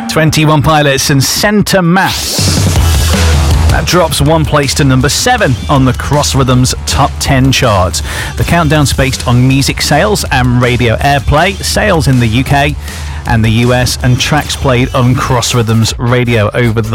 21 Pilots and Centre Mass. That drops one place to number 7 on the Cross Rhythms Top 10 chart. The countdown's based on music sales and radio airplay, sales in the UK and the US, and tracks played on Cross Rhythms radio over the